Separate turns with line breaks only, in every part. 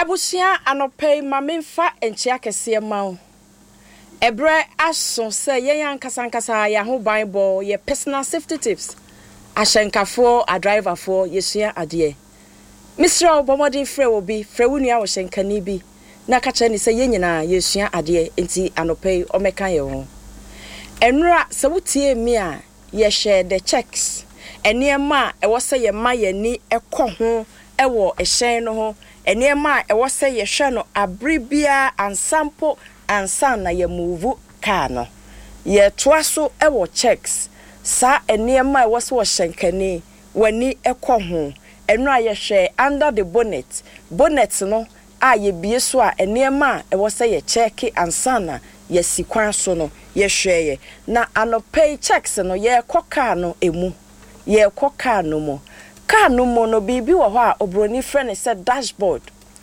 Abusia anopei mamemfa enchia kese mawo. Ebre aso se yen kasankasa ya ho Bible ye personal safety tips. Ashenkafo a driver for yesua ade. Mr. Obomodin frɛ wo bi, frɛ wo nua wo shenkani bi. Na ka che ni se yen nyina yesua ade enti anopei omeka ye ho. Enura se wutie mi a ye share the checks. Eniema ewo se ye ma ye ni ekɔ ho ewo ehyen no ho. Eniema ewo se ye hwe no abribia ansampo ansan na ye move car no. Ye toa so ewo checks. Sa eniema ewo se wo shenkani wani ekɔ ho. Enura ye hwe under the bonnet. Bonnet no a ye bie so a eniema ewo se ye check ansan na ye sikwan so no ye hweye na anopay checks no ye koka no emu ye koka no mo car no mo no bibi wo ho a obroni friend say dashboard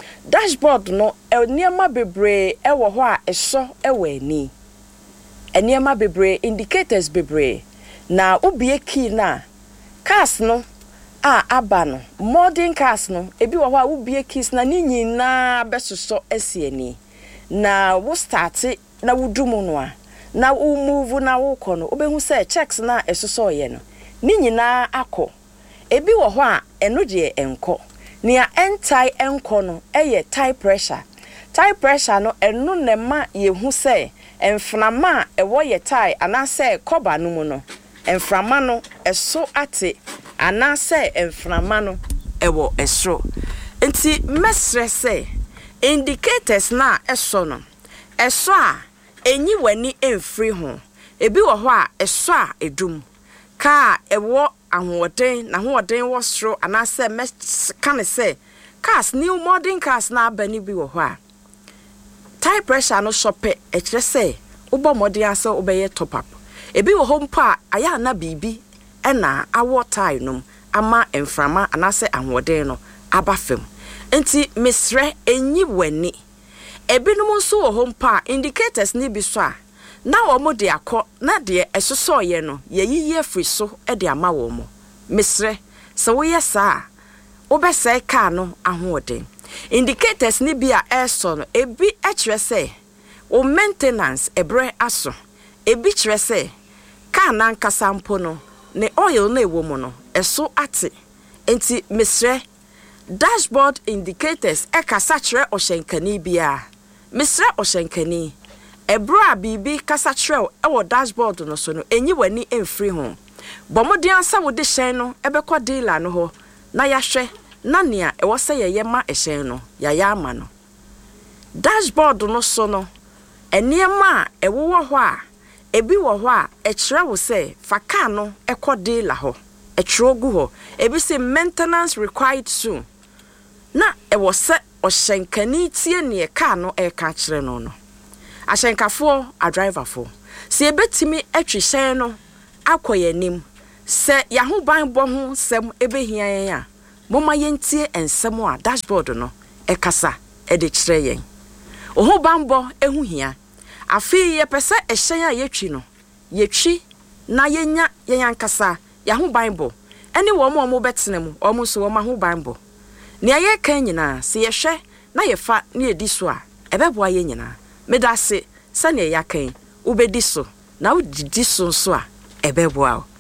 no eniema bebre e wo ho a eso e wani eniema bebre indicators bebre na obie key na cars no a aba no modern cars no ebi wo ho a obie keys na ni nyina besoso asiani na wo start na wudumu no a na wo move na wo kono obehu say checks na esoso ye no ni nyina akọ ebi wo ho a eno de enko nia entai enko no eye tire pressure no eno ne ma yehu say enframa ewo ye tire anase koba no mu no enframa no eso ate anase enframa no ewo esro enti mesre say indicators na eso no eso a enyi wani emfri ho ebi wo ho a eso a edum ka ewo ahoden na hoden wo sro anase kan say cars new modern cars na abani bi wo ho a tire pressure no shope e kire say ubo modern ase obeye top up ebi wo ho mpa aya na bibi na awo tire no ama emframa anase ahoden no abafem enti misre enyi wani ebinom nso wo ho mpa indicators ni bi so a na wo mo de akọ na de esoso ye no ye yiye free so e de ama wo mo misre se wo yesa wo be sai car no ahoden indicators ni bi a eso no ebi e kire se wo maintenance ebre aso ebi kire se car na nkasa mpo no ne oil na ewo mo no eso ate enti misre dashboard indicators e kasa kire ohyenkani bia misre ohyenkani ebra bibi kasa kire e dashboard no so no enyi wani emfri ho bomodian sa wo de hyen no ebekọ dealer no ho na yahwe na nea e wo se ye ma ehyen no ya ama no dashboard no so no eniema e wo ho a ebi wo ho a e kire wo se fa car no ekọ dealer ho e kire ogu ho ebi se maintenance required soon na e wo se ohyenkani tie ne car no e ka kire no no ahyenkafo a driver fo se ebetimi atwehyen no akoyanim se ya ho ban bo ho sem ebehia yen a moma yentie ensem a dashboard no e kasa e de kire yen ho ban bo ehu hia afi ye pese ehyen a yetwi no yetwi na yenya yankasa ya ho ban bo ene wo mo betenemu o mo so wo ma ho ban bo ne aye kan nyina se ye hwe na ye fa ne edi so a ebeboa ye nyina medase sane ya kan ubedi so na udidi so so a ebeboa